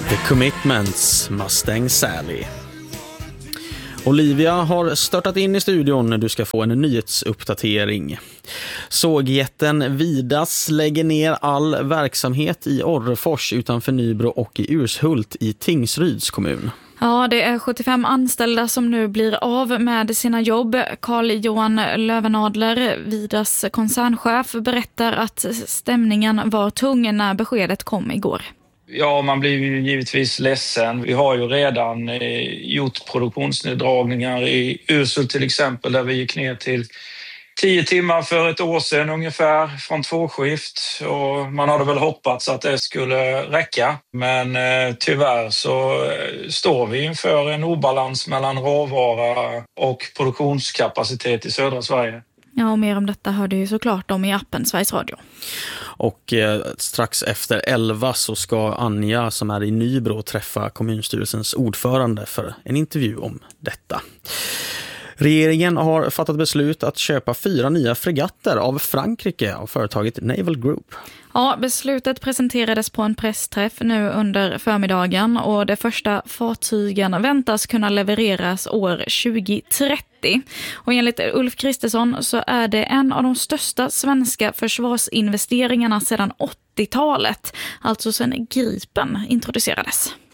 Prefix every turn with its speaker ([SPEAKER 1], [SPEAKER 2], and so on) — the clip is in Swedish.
[SPEAKER 1] The Commitments, Mustang Sally. Olivia har störtat in i studion när du ska få en nyhetsuppdatering. Sågjätten Vidas lägger ner all verksamhet i Orrefors utanför Nybro och i Urshult i Tingsryds kommun.
[SPEAKER 2] Ja, det är 75 anställda som nu blir av med sina jobb. Carl-Johan Lövenadler, Vidas koncernchef, berättar att stämningen var tung när beskedet kom igår.
[SPEAKER 3] Ja, man blir ju givetvis ledsen. Vi har ju redan gjort produktionsneddragningar i Urshult till exempel, där vi gick ner till 10 timmar för ett år sedan ungefär från 2 skift. Och man hade väl hoppats att det skulle räcka. Men tyvärr så står vi inför en obalans mellan råvara och produktionskapacitet i södra Sverige.
[SPEAKER 2] Ja, och mer om detta hör du ju såklart om i appen Sveriges Radio.
[SPEAKER 1] Och strax efter 11 så ska Anja som är i Nybro träffa kommunstyrelsens ordförande för en intervju om detta. Regeringen har fattat beslut att köpa 4 nya fregatter av Frankrike av företaget Naval Group.
[SPEAKER 2] Ja, beslutet presenterades på en pressträff nu under förmiddagen och de första fartygen väntas kunna levereras år 2030. Och enligt Ulf Kristersson så är det en av de största svenska försvarsinvesteringarna sedan 80-talet, alltså sedan Gripen introducerades.